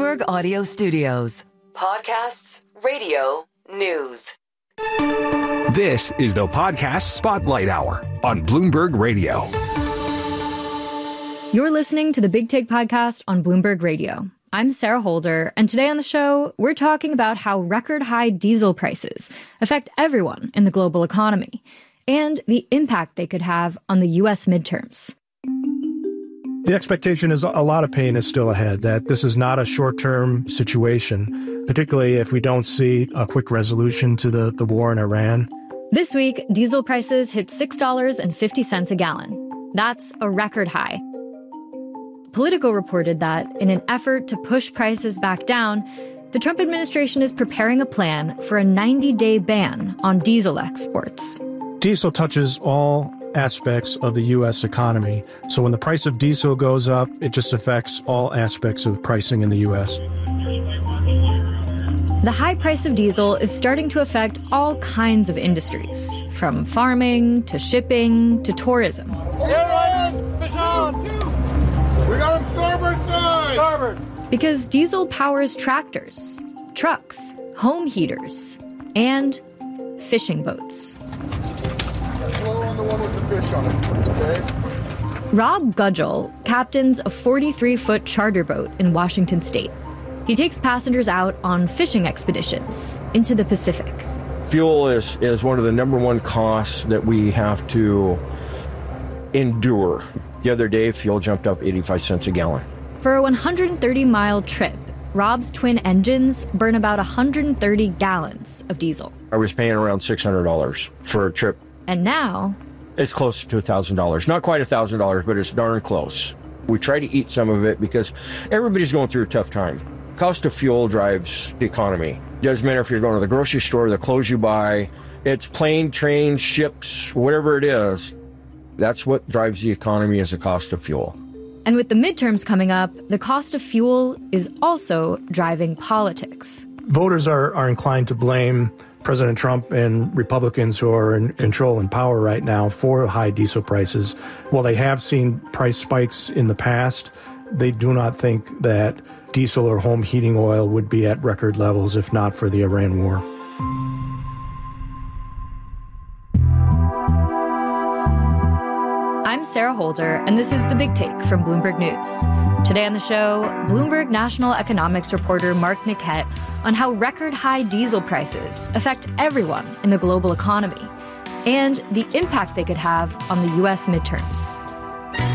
Bloomberg Audio Studios. Podcasts, radio, news. This is the Podcast Spotlight Hour on Bloomberg Radio. You're listening to the Big Take Podcast on Bloomberg Radio. I'm Sarah Holder, and today on the show, we're talking about how record-high diesel prices affect everyone in the global economy and the impact they could have on the U.S. midterms. The expectation is a lot of pain is still ahead, that this is not a short-term situation, particularly if we don't see a quick resolution to the war in Iran. This week, diesel prices hit $6.50 a gallon. That's a record high. Politico reported that in an effort to push prices back down, the Trump administration is preparing a plan for a 90-day ban on diesel exports. Diesel touches all aspects of the U.S. economy. So when the price of diesel goes up, it just affects all aspects of pricing in the U.S. The high price of diesel is starting to affect all kinds of industries, from farming to shipping to tourism. We got him starboard side! Starboard! Because diesel powers tractors, trucks, home heaters, and fishing boats. Slow on the one with the fish on it, okay? Rob Gudgel captains a 43-foot charter boat in Washington state. He takes passengers out on fishing expeditions into the Pacific. Fuel is one of the number one costs that we have to endure. The other day, fuel jumped up 85 cents a gallon. For a 130-mile trip, Rob's twin engines burn about 130 gallons of diesel. I was paying around $600 for a trip. And now it's close to $1,000. Not quite $1,000, but it's darn close. We try to eat some of it because everybody's going through a tough time. Cost of fuel drives the economy. Doesn't matter if you're going to the grocery store, the clothes you buy, it's plane, train, ships, whatever it is. That's what drives the economy is the cost of fuel. And with the midterms coming up, the cost of fuel is also driving politics. Voters are inclined to blame President Trump and Republicans who are in control and power right now for high diesel prices. While they have seen price spikes in the past, they do not think that diesel or home heating oil would be at record levels if not for the Iran war. I'm Sarah Holder, and this is The Big Take from Bloomberg News. Today on the show, Bloomberg national economics reporter Mark Niquette on how record-high diesel prices affect everyone in the global economy and the impact they could have on the U.S. midterms.